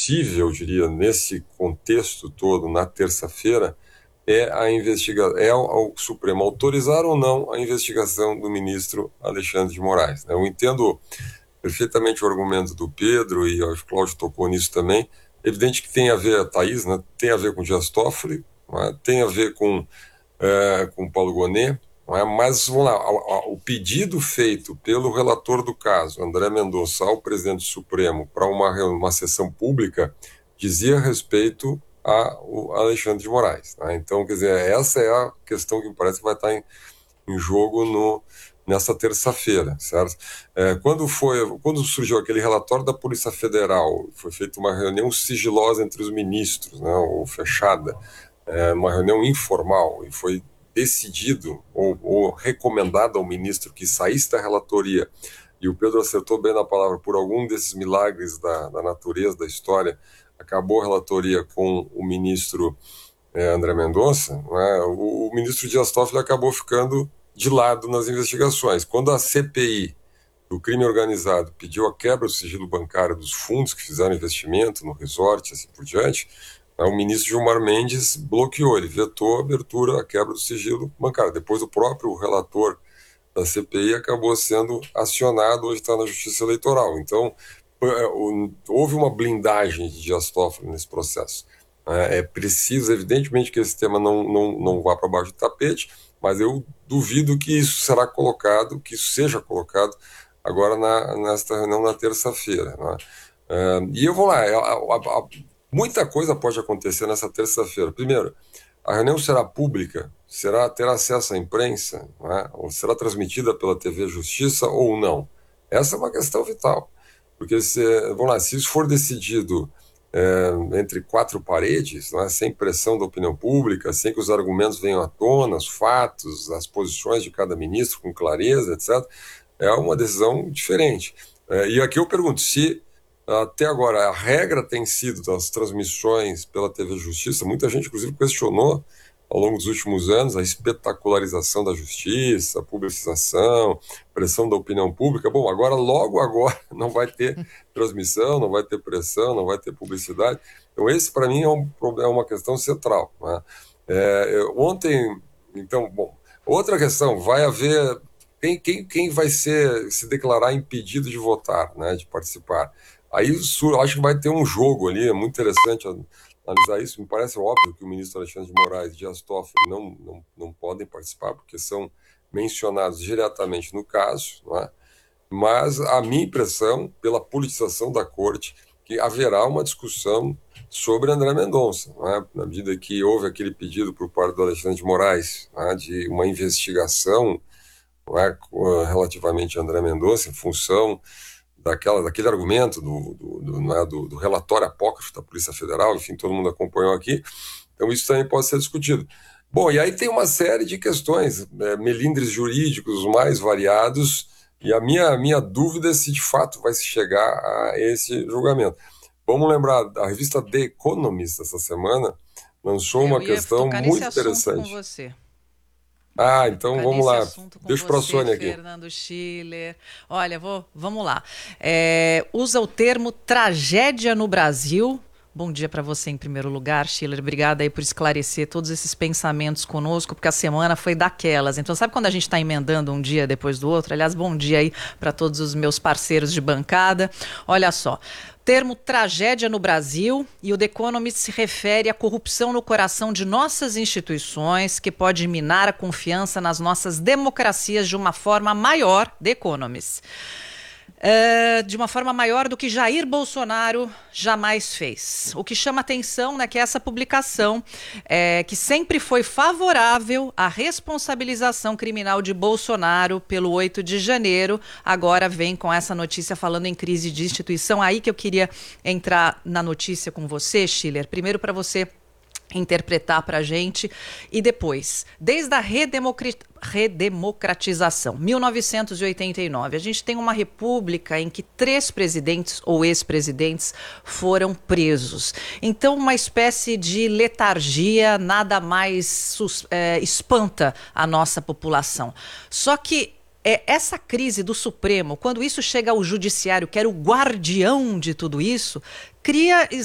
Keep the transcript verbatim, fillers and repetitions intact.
possível, eu diria, nesse contexto todo, na terça-feira, é a investigação, é ao, ao Supremo autorizar ou não a investigação do ministro Alexandre de Moraes. Né? Eu entendo perfeitamente o argumento do Pedro, e acho que o Cláudio tocou nisso também. É evidente que tem a ver, a Thaís, né? Tem a ver com Dias Toffoli, né? Tem a ver com, é, com Paulo Gonet, não é? Mas vamos lá, a, a, o pedido feito pelo relator do caso, André Mendonça, ao presidente do Supremo, para uma, uma sessão pública, dizia respeito a o Alexandre de Moraes. Né? Então, quer dizer, essa é a questão que me parece que vai estar em, em jogo no, nessa terça-feira, certo? É, quando, foi, quando surgiu aquele relatório da Polícia Federal, foi feita uma reunião sigilosa entre os ministros, né, ou fechada, é, uma reunião informal, e foi decidido ou, ou recomendado ao ministro que saísse da relatoria, e o Pedro acertou bem na palavra, por algum desses milagres da, da natureza, da história, acabou a relatoria com o ministro é, André Mendonça, né, o, o ministro Dias Toffoli acabou ficando de lado nas investigações. Quando a C P I do crime organizado pediu a quebra do sigilo bancário dos fundos que fizeram investimento no resort, assim por diante, o ministro Gilmar Mendes bloqueou, ele vetou a abertura, a quebra do sigilo bancário. Depois o próprio relator da C P I acabou sendo acionado, hoje está na Justiça Eleitoral. Então, houve uma blindagem de Dias Toffoli nesse processo. É preciso, evidentemente, que esse tema não, não, não vá para baixo do tapete, mas eu duvido que isso será colocado, que isso seja colocado agora na, nesta reunião na terça-feira. Né? É, e eu vou lá, a, a, a, muita coisa pode acontecer nessa terça-feira. Primeiro, a reunião será pública, será terá acesso à imprensa, né? Ou será transmitida pela T V Justiça ou não. Essa é uma questão vital, porque se, vamos lá, se isso for decidido É, entre quatro paredes, né, sem pressão da opinião pública, sem que os argumentos venham à tona, os fatos, as posições de cada ministro com clareza, etcétera, é uma decisão diferente. É, e aqui eu pergunto, se até agora a regra tem sido das transmissões pela T V Justiça, muita gente inclusive questionou ao longo dos últimos anos a espetacularização da justiça, a publicização, pressão da opinião pública. Bom, agora, logo agora, não vai ter transmissão, não vai ter pressão, não vai ter publicidade. Então, esse, para mim, é, um, é uma questão central. Né? É, ontem, então, bom, outra questão, vai haver... Quem, quem, quem vai ser, se declarar impedido de votar, né, de participar? Aí, acho que vai ter um jogo ali, é muito interessante analisar isso. Me parece óbvio que o ministro Alexandre de Moraes e Dias Toffoli não, não, não podem participar, porque são mencionados diretamente no caso, não é? Mas a minha impressão, pela politização da corte, que haverá uma discussão sobre André Mendonça, não é? Na medida que houve aquele pedido por parte do Alexandre de Moraes, não é? De uma investigação, não é? Relativamente a André Mendonça, em função daquela, daquele argumento do, do, do, né, do, do relatório apócrifo da Polícia Federal, enfim, todo mundo acompanhou aqui, então isso também pode ser discutido. Bom, e aí tem uma série de questões, é, melindres jurídicos mais variados, e a minha, a minha dúvida é se de fato vai se chegar a esse julgamento. Vamos lembrar, a revista The Economist, essa semana, lançou Eu uma ia questão tocar muito nesse interessante. Com você. Ah, então Tocar vamos nesse lá. assunto com Deixa para a você, Sônia aqui. Fernando Schiller. Olha, vou, vamos lá. É, usa o termo tragédia no Brasil. Bom dia para você em primeiro lugar, Schiller. Obrigada aí por esclarecer todos esses pensamentos conosco, porque a semana foi daquelas. Então, sabe quando a gente está emendando um dia depois do outro? Aliás, bom dia aí para todos os meus parceiros de bancada. Olha só. Termo tragédia no Brasil, e o The Economist se refere à corrupção no coração de nossas instituições, que pode minar a confiança nas nossas democracias de uma forma maior, The Economist. Uh, de uma forma maior do que Jair Bolsonaro jamais fez. O que chama atenção, né, que é essa publicação, é, que sempre foi favorável à responsabilização criminal de Bolsonaro pelo oito de janeiro, agora vem com essa notícia falando em crise de instituição. Aí que eu queria entrar na notícia com você, Schiller. Primeiro, para você interpretar para a gente, e depois, desde a redemocratização, mil novecentos e oitenta e nove, a gente tem uma república em que três presidentes ou ex-presidentes foram presos. Então, uma espécie de letargia nada mais sus, é, espanta a nossa população. Só que É, essa crise do Supremo, quando isso chega ao Judiciário, que era o guardião de tudo isso, cria